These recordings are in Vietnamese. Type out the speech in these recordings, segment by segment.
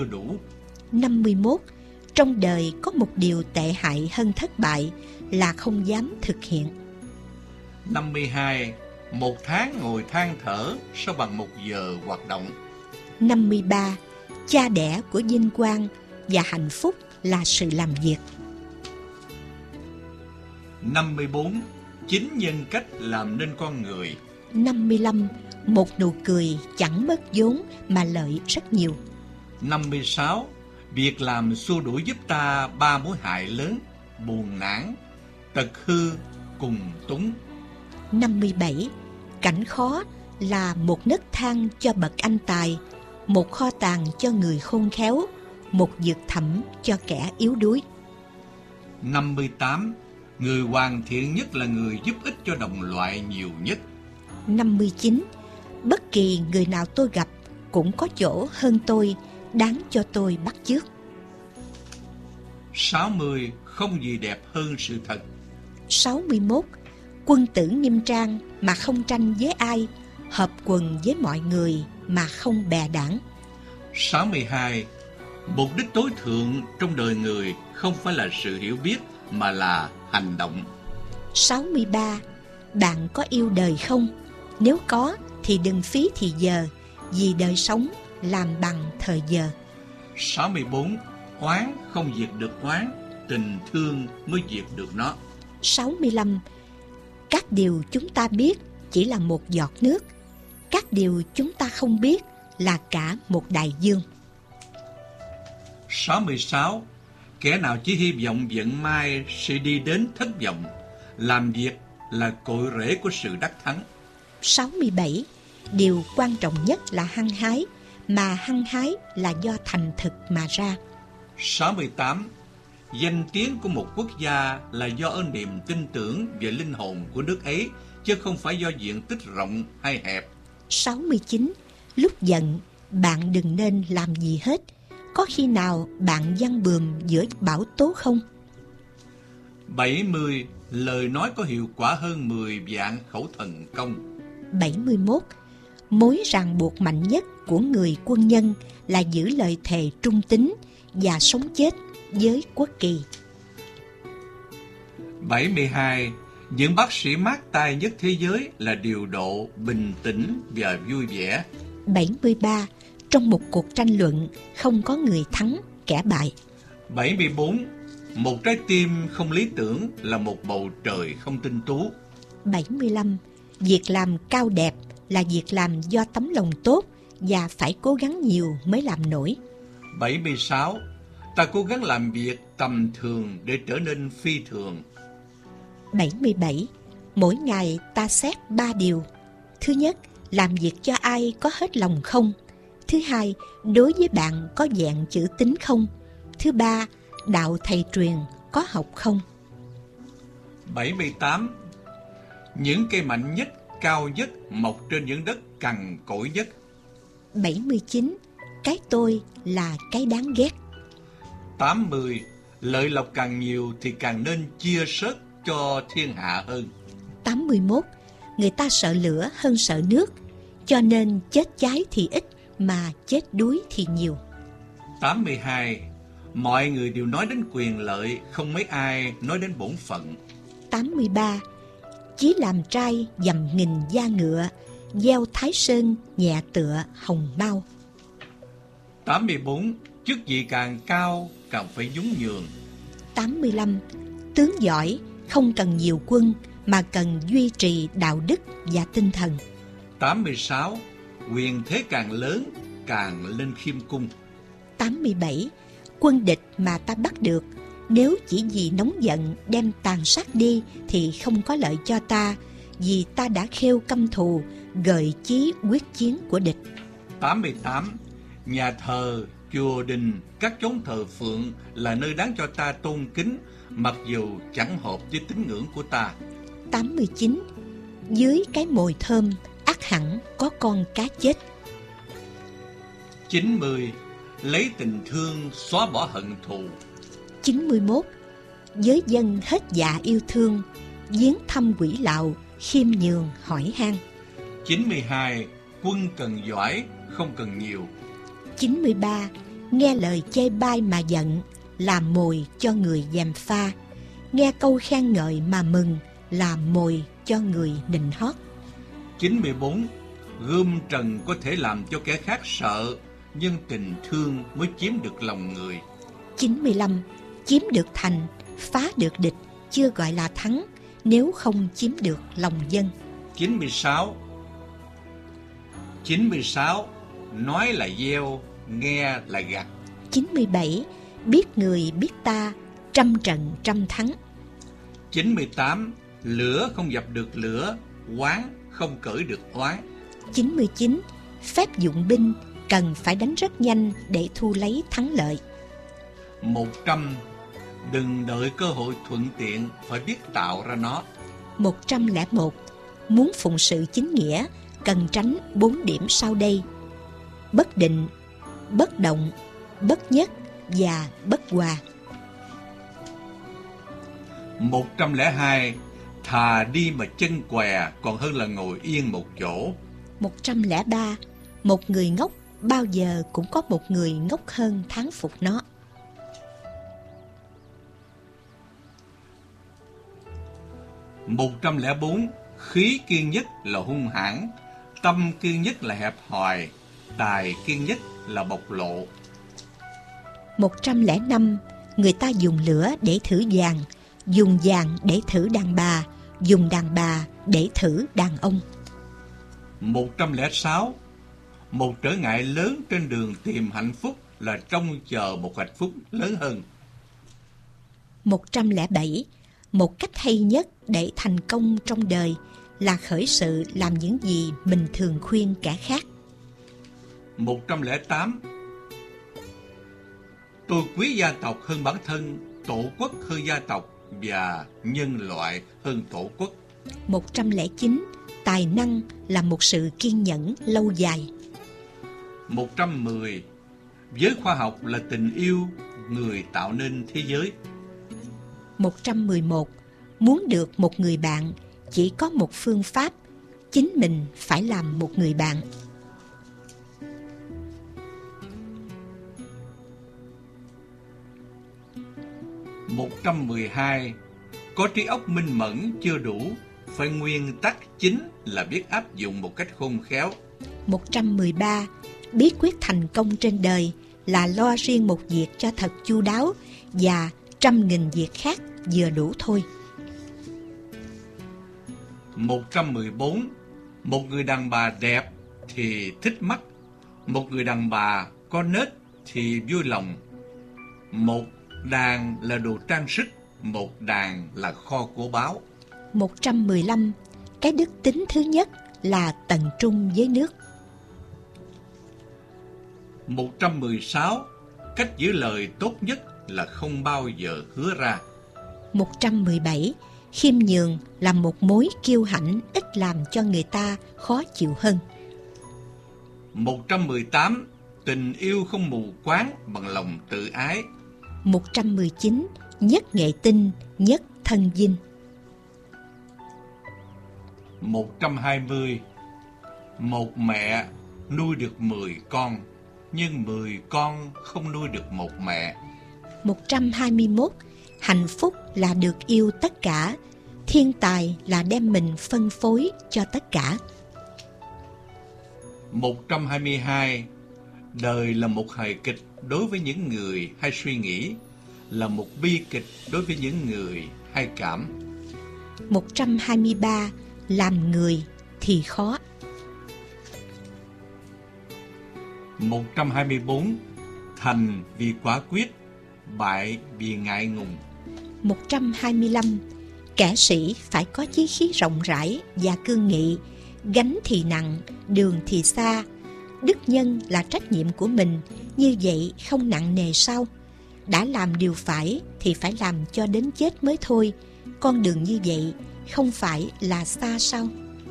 đủ. 51. Trong đời có một điều tệ hại hơn thất bại là không dám thực hiện. 52. Một tháng ngồi than thở sao bằng 1 giờ hoạt động. 53. Cha đẻ của vinh quang và hạnh phúc là sự làm việc. 54. Chính nhân cách làm nên con người. 55. Một nụ cười chẳng mất vốn mà lợi rất nhiều. 56. Việc làm xua đuổi giúp ta 3 mối hại lớn: buồn nản, tật hư cùng túng. 57. Cảnh khó là một nấc thang cho bậc anh tài, một kho tàng cho người khôn khéo, một vực thẳm cho kẻ yếu đuối. 58. Người hoàn thiện nhất là người giúp ích cho đồng loại nhiều nhất. 59. Bất kỳ người nào tôi gặp cũng có chỗ hơn tôi, đáng cho tôi bắt chước. 60. Không gì đẹp hơn sự thật. 61. Quân tử nghiêm trang mà không tranh với ai, hợp quần với mọi người mà không bè đảng. 62. Mục đích tối thượng trong đời người không phải là sự hiểu biết mà là hành động. 63. Bạn có yêu đời không? Nếu có thì đừng phí thì giờ, vì đời sống làm bằng thời giờ. 64. Oán không diệt được oán, tình thương mới diệt được nó. 65. Các điều chúng ta biết chỉ là một giọt nước, các điều chúng ta không biết là cả một đại dương. 66. Kẻ nào chỉ hy vọng vận may sẽ đi đến thất vọng, làm việc là cội rễ của sự đắc thắng. 67. Điều quan trọng nhất là hăng hái, mà hăng hái là do thành thực mà ra. 68. Danh tiếng của một quốc gia là do ở niềm tin tưởng về linh hồn của nước ấy, chứ không phải do diện tích rộng hay hẹp. 69. Lúc giận, bạn đừng nên làm gì hết. Có khi nào bạn giăng bườm giữa bão tố không? 70. Lời nói có hiệu quả hơn 10 vạn khẩu thần công. 71. Mối ràng buộc mạnh nhất của người quân nhân là giữ lời thề trung tín và sống chết với quốc kỳ. 72. Những bác sĩ mát tay nhất thế giới là điều độ, bình tĩnh và vui vẻ. 73. Trong một cuộc tranh luận không có người thắng kẻ bại. 74. Một trái tim không lý tưởng là một bầu trời không tinh tú. 75. Việc làm cao đẹp là việc làm do tấm lòng tốt và phải cố gắng nhiều mới làm nổi. 76. Ta cố gắng làm việc tầm thường để trở nên phi thường. 77. Mỗi ngày ta xét 3 điều. Thứ nhất, làm việc cho ai có hết lòng không? Thứ hai, đối với bạn có vẹn chữ tín không? Thứ ba, đạo thầy truyền có học không? 78. Những cây mạnh nhất, cao nhất mọc trên những đất cằn cỗi nhất. 79. Cái tôi là cái đáng ghét. 80. Lợi lộc càng nhiều thì càng nên chia sớt cho thiên hạ hơn. 81. Người ta sợ lửa hơn sợ nước, cho nên chết cháy thì ít mà chết đuối thì nhiều. 82. Mọi người đều nói đến quyền lợi, không mấy ai nói đến bổn phận. 83. Chí làm trai dầm nghìn da ngựa, gieo Thái Sơn nhẹ tựa hồng mao. 84. Chức vị càng cao càng phải nhún nhường. 85. Tướng giỏi không cần nhiều quân mà cần duy trì đạo đức và tinh thần. 86. Quyền thế càng lớn càng lên khiêm cung. 87. Quân địch mà ta bắt được, nếu chỉ vì nóng giận đem tàn sát đi thì không có lợi cho ta, vì ta đã khêu căm thù, gợi chí quyết chiến của địch. 88. Nhà thờ, chùa đình, các chốn thờ phượng là nơi đáng cho ta tôn kính, mặc dù chẳng hợp với tín ngưỡng của ta. 89. Dưới cái mồi thơm ắt hẳn có con cá chết. 90. Lấy tình thương xóa bỏ hận thù. 91. Giới dân hết dạ yêu thương, viếng thăm quỷ lạo, khiêm nhường hỏi han. 92. Quân cần giỏi, không cần nhiều. 93. Nghe lời chê bai mà giận, làm mồi cho người gièm pha. Nghe câu khen ngợi mà mừng, làm mồi cho người nịnh hót. 94. Gươm trần có thể làm cho kẻ khác sợ, nhưng tình thương mới chiếm được lòng người. 95. Chiếm được thành, phá được địch chưa gọi là thắng, nếu không chiếm được lòng dân. 96. Nói là gieo, nghe là gặt. 97. Biết người biết ta, trăm trận trăm thắng. 98. Lửa không dập được lửa, oán không cởi được oán. 99. Phép dụng binh cần phải đánh rất nhanh để thu lấy thắng lợi. 100. Đừng đợi cơ hội thuận tiện, phải biết tạo ra nó. 101. Muốn phụng sự chính nghĩa cần tránh 4 điểm sau đây: bất định, bất động, bất nhất và bất hòa. 102. Thà đi mà chân què còn hơn là ngồi yên một chỗ. 103. Một người ngốc bao giờ cũng có một người ngốc hơn thán phục nó. 104. Khí kiên nhất là hung hãn, tâm kiên nhất là hẹp hòi, tài kiên nhất là bộc lộ. 105. Người ta dùng lửa để thử vàng, dùng vàng để thử đàn bà, dùng đàn bà để thử đàn ông. 106. Một trở ngại lớn trên đường tìm hạnh phúc là trông chờ một hạnh phúc lớn hơn. 107. Một cách hay nhất để thành công trong đời là khởi sự làm những gì mình thường khuyên kẻ khác. 108. Tôi quý gia tộc hơn bản thân, tổ quốc hơn gia tộc và nhân loại hơn tổ quốc. 109. Tài năng là một sự kiên nhẫn lâu dài. 110. Giới khoa học là tình yêu, người tạo nên thế giới. 111. Muốn được một người bạn chỉ có một phương pháp: chính mình phải làm một người bạn. 112. Có trí óc minh mẫn chưa đủ, phải nguyên tắc chính là biết áp dụng một cách khôn khéo. 113. Bí quyết thành công trên đời là lo riêng một việc cho thật chu đáo và 100.000 việc khác vừa đủ thôi. 114. Một người đàn bà đẹp thì thích mắt, một người đàn bà có nết thì vui lòng. Một đàn là đồ trang sức, một đàn là kho của báu. 115. Cái đức tính thứ nhất là tận trung với nước. 116. Cách giữ lời tốt nhất là không bao giờ hứa ra. 117. Khiêm nhường là một mối kiêu hãnh ít làm cho người ta khó chịu hơn. 118. Tình yêu không mù quáng bằng lòng tự ái. 119. Nhất nghệ tinh, nhất thân dinh. 120. Một mẹ nuôi được 10 con, nhưng 10 con không nuôi được một mẹ. 121. Hạnh phúc là được yêu tất cả, thiên tài là đem mình phân phối cho tất cả. 122. Đời là một hài kịch đối với những người hay suy nghĩ, là một bi kịch đối với những người hay cảm. 123. Làm người thì khó. 124. Thành vì quả quyết, bại vì ngại ngùng. 125. Kẻ sĩ phải có chí khí rộng rãi và cương nghị, gánh thì nặng, đường thì xa. Đức nhân là trách nhiệm của mình, như vậy không nặng nề sao? Đã làm điều phải thì phải làm cho đến chết mới thôi. Con đường như vậy không phải là xa sao?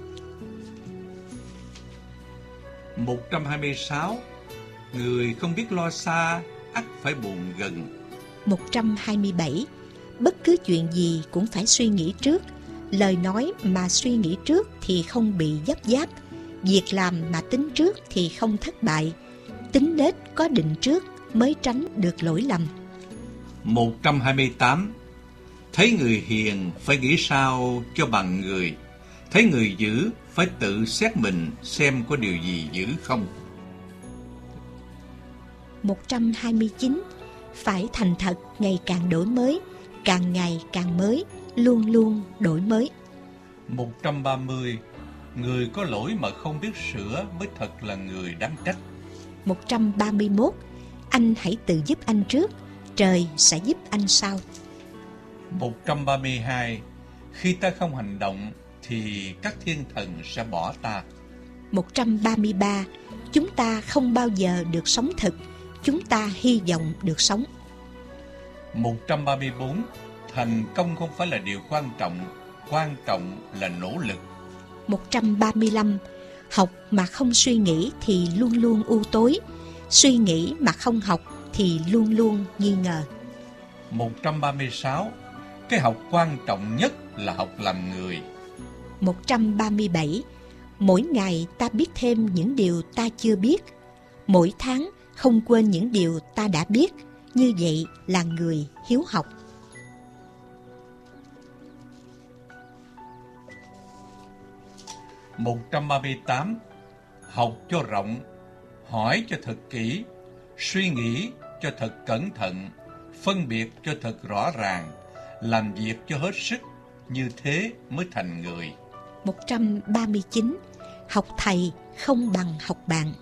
126. Người không biết lo xa, ắt phải buồn gần. 127. Bất cứ chuyện gì cũng phải suy nghĩ trước. Lời nói mà suy nghĩ trước thì không bị gấp gáp. Việc làm mà tính trước thì không thất bại. Tính nết có định trước mới tránh được lỗi lầm. 128. Thấy người hiền phải nghĩ sao cho bằng người, thấy người dữ phải tự xét mình xem có điều gì dữ không. 129. Phải thành thật ngày càng đổi mới, càng ngày càng mới, luôn luôn đổi mới. 130. Người có lỗi mà không biết sửa mới thật là người đáng trách. 131. Anh hãy tự giúp anh trước, trời sẽ giúp anh sau. 132. Khi ta không hành động thì các thiên thần sẽ bỏ ta. 133. Chúng ta không bao giờ được sống thực, chúng ta hy vọng được sống. 134. Thành công không phải là điều quan trọng là nỗ lực. 135. Học mà không suy nghĩ thì luôn luôn u tối, suy nghĩ mà không học thì luôn luôn nghi ngờ. 136. Cái học quan trọng nhất là học làm người. 137. Mỗi ngày ta biết thêm những điều ta chưa biết, mỗi tháng không quên những điều ta đã biết, như vậy là người hiếu học. 138. Học cho rộng, hỏi cho thật kỹ, suy nghĩ cho thật cẩn thận, phân biệt cho thật rõ ràng, làm việc cho hết sức, như thế mới thành người. 139. Học thầy không bằng học bạn.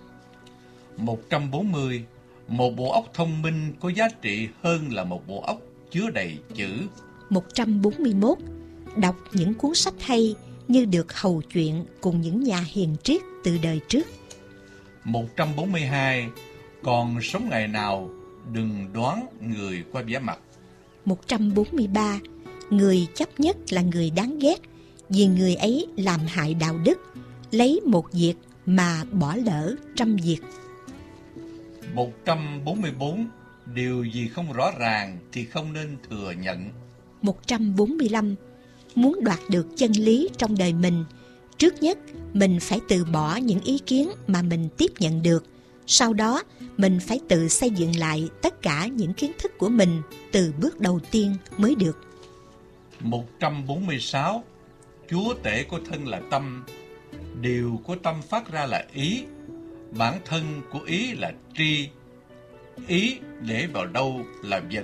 140. Một bộ óc thông minh có giá trị hơn là một bộ óc chứa đầy chữ. 141. Đọc những cuốn sách hay như được hầu chuyện cùng những nhà hiền triết từ đời trước. 142. Còn sống ngày nào, đừng đoán người qua vẻ mặt. 143. Người chấp nhất là người đáng ghét, vì người ấy làm hại đạo đức, lấy một việc mà bỏ lỡ trăm việc. 144. Điều gì không rõ ràng thì không nên thừa nhận. 145. Muốn đoạt được chân lý trong đời mình, trước nhất mình phải từ bỏ những ý kiến mà mình tiếp nhận được. Sau đó, mình phải tự xây dựng lại tất cả những kiến thức của mình từ bước đầu tiên mới được. 146. Chúa tể của thân là tâm, điều của tâm phát ra là ý, bản thân của ý là tri, ý để vào đâu là vật.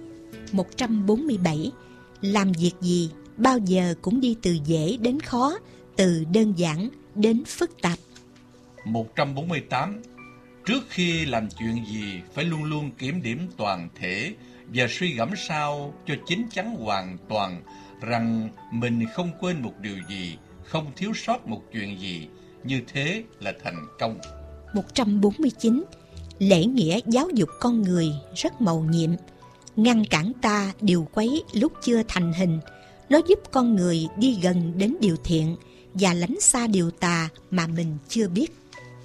147. Làm việc gì bao giờ cũng đi từ dễ đến khó, từ đơn giản đến phức tạp. 148. Trước khi làm chuyện gì phải luôn luôn kiểm điểm toàn thể và suy gẫm sao cho chín chắn hoàn toàn rằng mình không quên một điều gì, không thiếu sót một chuyện gì, như thế là thành công. 149. Lễ nghĩa giáo dục con người rất mầu nhiệm, ngăn cản ta điều quấy lúc chưa thành hình. Nó giúp con người đi gần đến điều thiện và lánh xa điều tà mà mình chưa biết.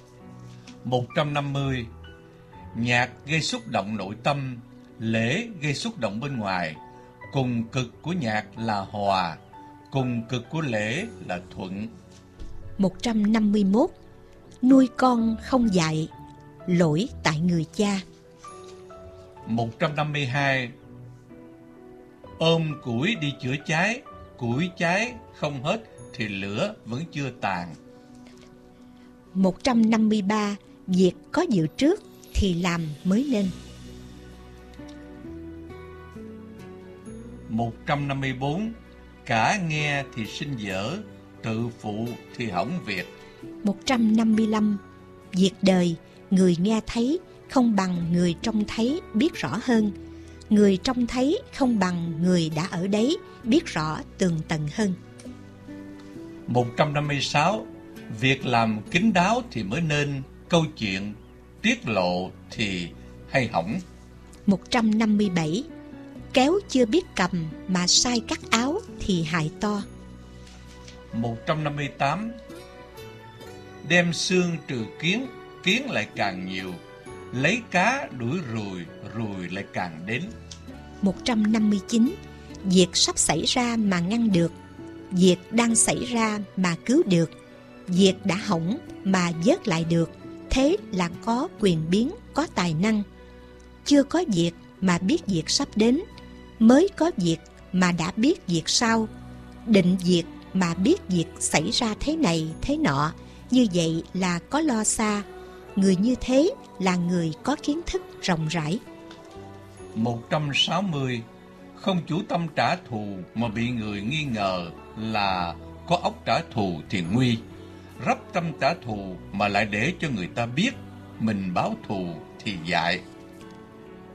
150. Nhạc gây xúc động nội tâm, lễ gây xúc động bên ngoài. Cùng cực của nhạc là hòa, cùng cực của lễ là thuận. 151. Nuôi con không dạy, lỗi tại người cha. 152. Ôm củi đi chữa cháy, củi cháy không hết thì lửa vẫn chưa tàn. 153. Việc có dự trước thì làm mới nên. 154. Cả nghe thì sinh dở, tự phụ thì hỏng việc. 155. Việc đời, người nghe thấy không bằng người trông thấy biết rõ hơn. Người trông thấy không bằng người đã ở đấy biết rõ tường tận hơn. 156. Việc làm kín đáo thì mới nên, câu chuyện tiết lộ thì hay hỏng. 157. Kéo chưa biết cầm mà sai cắt áo thì hại to. 158. Đem xương trừ kiến, kiến lại càng nhiều. Lấy cá đuổi ruồi, ruồi lại càng đến. 159. Việc sắp xảy ra mà ngăn được, việc đang xảy ra mà cứu được, việc đã hỏng mà vớt lại được, thế là có quyền biến, có tài năng. chưa có việc mà biết việc sắp đến, mới có việc mà đã biết việc sau, định việc mà biết việc xảy ra thế này thế nọ, như vậy là có lo xa. Người như thế là người có kiến thức rộng rãi. 160. Không chủ tâm trả thù mà bị người nghi ngờ là có óc trả thù thì nguy. Rắp tâm trả thù mà lại để cho người ta biết mình báo thù thì dại.